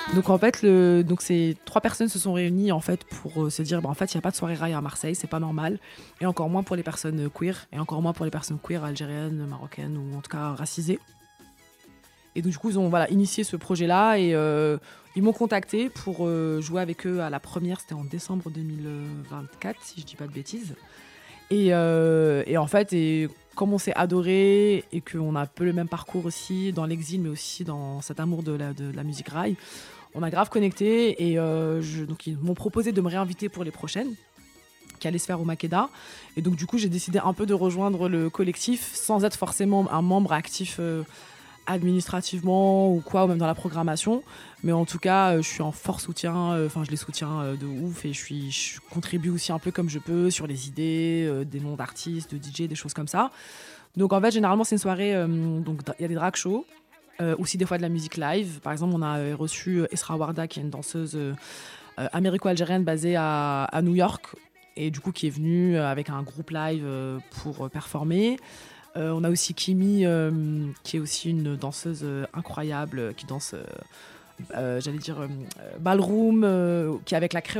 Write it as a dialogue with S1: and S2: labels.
S1: Donc en fait, ces 3 personnes se sont réunies en fait pour se dire, en fait, il n'y a pas de soirée rail à Marseille, c'est pas normal, et encore moins pour les personnes queer, et encore moins pour les personnes queer algériennes, marocaines ou en tout cas racisées. Et donc du coup, ils ont initié ce projet-là et ils m'ont contacté pour jouer avec eux à la première, c'était en décembre 2024, si je dis pas de bêtises. Et en fait, comme on s'est adoré et qu'on a un peu le même parcours aussi dans l'exil, mais aussi dans cet amour de la musique rail, on a grave connecté et donc ils m'ont proposé de me réinviter pour les prochaines qui allaient se faire au Makeda. Et donc du coup, j'ai décidé un peu de rejoindre le collectif sans être forcément un membre actif administrativement ou quoi, ou même dans la programmation. Mais en tout cas, je suis en fort soutien, je les soutiens de ouf et je contribue aussi un peu comme je peux sur les idées, des noms d'artistes, de DJ, des choses comme ça. Donc en fait, généralement, c'est une soirée, donc il y a des drag shows, aussi des fois de la musique live. Par exemple, on a reçu Esra Warda, qui est une danseuse américo-algérienne basée à New York, et du coup qui est venue avec un groupe live pour performer. On a aussi Kimi, qui est aussi une danseuse incroyable, qui danse, j'allais dire, ballroom, qui est avec la créole.